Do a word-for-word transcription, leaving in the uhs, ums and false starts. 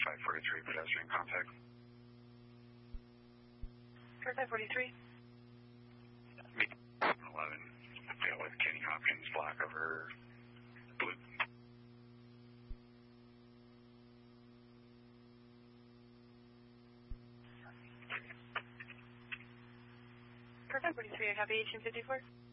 five forty-three, pedestrian contact. Car five forty-three. eleven, deal with Kenny Hopkins, black over blue. Car five forty-three, I copy eighteen fifty-four.